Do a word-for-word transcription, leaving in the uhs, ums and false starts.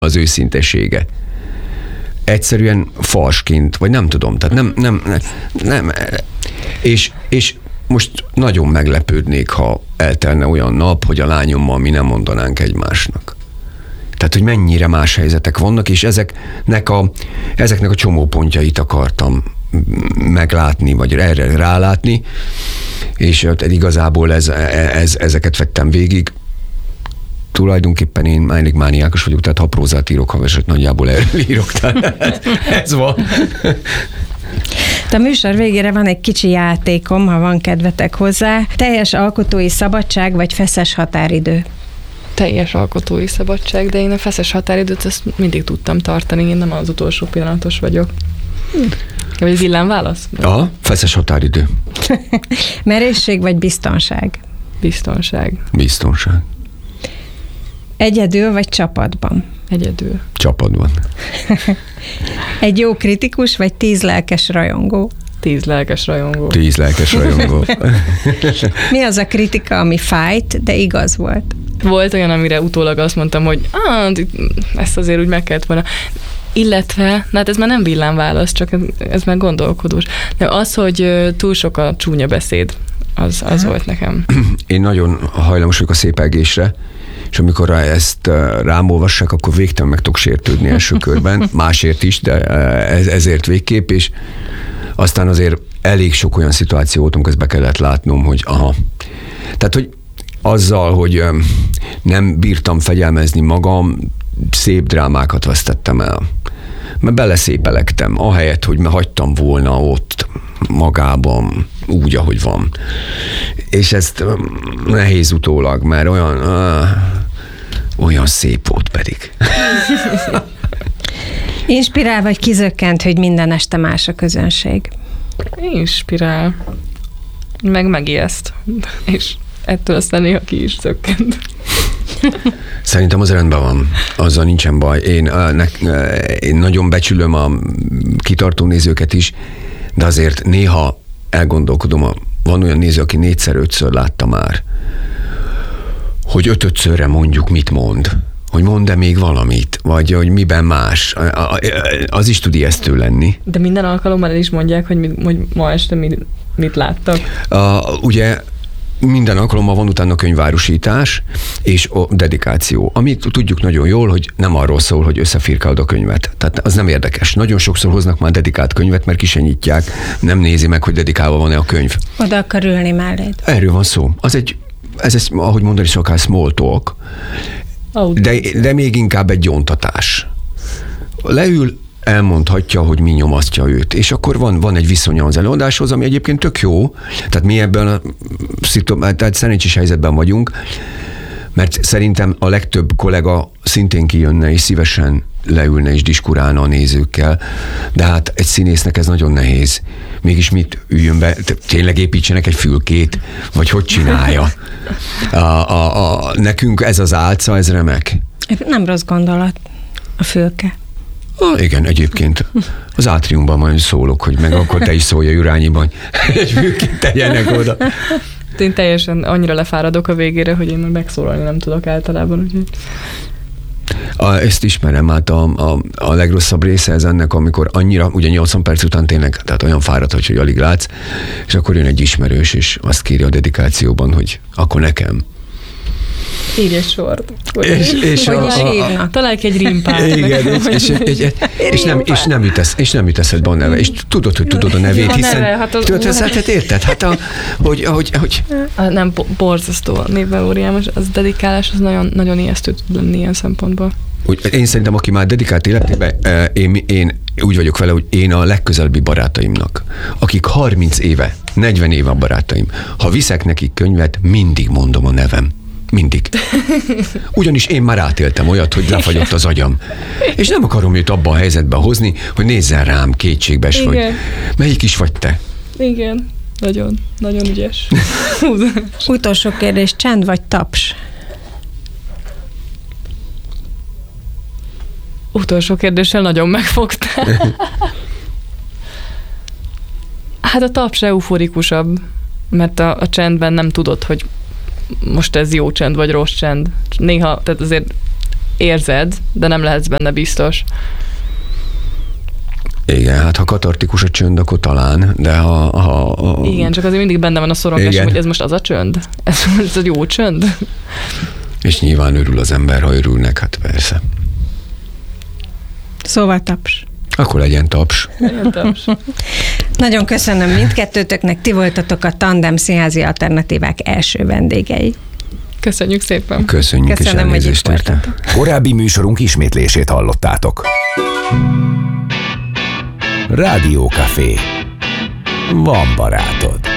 az őszintesége. Egyszerűen farsként, vagy nem tudom, tehát nem, nem, nem, nem. És, és most nagyon meglepődnék, ha eltelne olyan nap, hogy a lányommal mi nem mondanánk egymásnak. Tehát, hogy mennyire más helyzetek vannak, és ezeknek a, ezeknek a csomópontjait akartam meglátni, vagy erre rálátni, és igazából ez, ez, ezeket vettem végig. Tulajdonképpen én elég mániákos vagyok, tehát ha prózát írok, ha verset nagyjából erről írok, tehát ez, ez van. A műsor végére van egy kicsi játékom, ha van kedvetek hozzá. Teljes alkotói szabadság, vagy feszes határidő? Teljes alkotói szabadság, de én a feszes határidőt ezt mindig tudtam tartani, én nem az utolsó pillanatos vagyok. Hm. Vagy villámválasz? Aha, feszes határidő. Merészség vagy biztonság? Biztonság. Biztonság. Egyedül vagy csapatban? Egyedül. Csapatban. Egy jó kritikus vagy tíz lelkes rajongó? Tíz lelkes rajongó. Tíz lelkes rajongó. Mi az a kritika, ami fájt, de igaz volt? Volt olyan, amire utólag azt mondtam, hogy ah, ezt azért úgy meg kellett volna. Illetve, hát ez már nem villámválasz, csak ez, ez már gondolkodós. De az, hogy túl sok a csúnya beszéd, az, az volt nekem. Én nagyon hajlamos vagyok a szépelgésre, és amikor ezt rám olvassák, akkor végtelen meg tudok sértődni első körben, másért is, de ezért végképp, és aztán azért elég sok olyan szituáció volt, amikor ezt be kellett látnom, hogy aha. Tehát, hogy azzal, hogy nem bírtam fegyelmezni magam, szép drámákat vesztettem el. Mert beleszépelektem, ahelyett, hogy hagytam volna ott magában úgy, ahogy van. És ezt nehéz utólag, mert olyan, uh, olyan szép volt pedig. Inspirál vagy kizökkent, hogy minden este más a közönség? Inspirál. Meg megijeszt. És ettől aztán néha ki is zökkent. Szerintem az rendben van. Azzal nincsen baj. Én, ne, én nagyon becsülöm a kitartó nézőket is, de azért néha elgondolkodom, van olyan néző, aki négyszer-ötször látta már, hogy ötötszörre mondjuk mit mond. Hogy mond-e még valamit, vagy hogy miben más. Az is tud ijesztő lenni. De minden alkalommal el is mondják, hogy, mi, hogy ma este mit, mit láttak. Uh, ugye minden alkalommal van utána könyvárusítás és a dedikáció, amit tudjuk nagyon jól, hogy nem arról szól, hogy összefirkálod a könyvet. Tehát az nem érdekes. Nagyon sokszor hoznak már dedikált könyvet, mert ki se nyitják, nem nézi meg, hogy dedikálva van-e a könyv. Oda akar ülni melléd. Erről van szó. Az egy, ez egy, ahogy mondani szokás, small talk, de, de még inkább egy gyóntatás. Leül, elmondhatja, hogy mi nyomasztja őt. És akkor van, van egy viszonya az előadáshoz, ami egyébként tök jó. Tehát mi ebben a tehát szerencsés helyzetben vagyunk, mert szerintem a legtöbb kollega szintén kijönne és szívesen leülne és diskurálna a nézőkkel, de hát egy színésznek ez nagyon nehéz. Mégis mit üljön be, tényleg építsenek egy fülkét, vagy hogy csinálja? A, a, a, nekünk ez az álca, ez remek. Nem rossz gondolat a fülke. Ah, igen, egyébként az átriumban majd szólok, hogy meg akkor te is szólj a Jurányiban, egy fülkét tegyenek oda. Én teljesen annyira lefáradok a végére, hogy én megszólalni nem tudok általában. Úgyhogy... A, ezt ismerem, hát a, a, a legrosszabb része ez ennek, amikor annyira, ugye nyolcvan perc után tényleg, tehát olyan fáradt, hogy alig látsz, és akkor jön egy ismerős, és azt kéri a dedikációban, hogy akkor nekem. Írj egy sort. És, és hogy a, is hívnak. Találj egy rimpát. Igen, és, és, és, és, és, nem, és, nem ütesz, és nem üteszed be a neve. És tudod, hogy tudod a nevét, a hiszen... Neve, hát az, tudod, az, hát érted? Hát a, hogy, hogy, hogy... Nem, borzasztó a névmemóriám, az dedikálás az nagyon, nagyon ijesztő tud lenni ilyen szempontból. Úgy, én szerintem, aki már dedikált életében, én, én úgy vagyok vele, hogy én a legközelebbi barátaimnak, akik harminc éve, negyven éve a barátaim, ha viszek nekik könyvet, mindig mondom a nevem. Mindig. Ugyanis én már átéltem olyat, hogy lefagyott az agyam. És nem akarom őt abba a helyzetbe hozni, hogy nézzen rám, kétségbes igen. vagy. Melyik is vagy te? Igen. Nagyon, nagyon ügyes. Utolsó kérdés, csend vagy taps? Utolsó kérdéssel nagyon megfogtál. Hát a taps euforikusabb, mert a, a csendben nem tudod, hogy most ez jó csend vagy rossz csend. Néha, tehát azért érzed, de nem lehetsz benne biztos. Igen, hát ha katartikus a csönd, akkor talán, de ha... ha, ha... Igen, csak azért mindig benne van a szorongásom, hogy ez most az a csönd? Ez, ez a jó csönd? És nyilván örül az ember, ha örülnek, hát persze. Szóval taps. Akkor legyen taps. Legyen taps. Nagyon köszönöm mindkettőtöknek, ti voltatok a Tandem Színházi Alternatívák első vendégei. Köszönjük szépen. Köszönjük, Köszönöm, és elnézést hogy itt érte. Korábbi műsorunk ismétlését hallottátok. Rádió Café. Van barátod.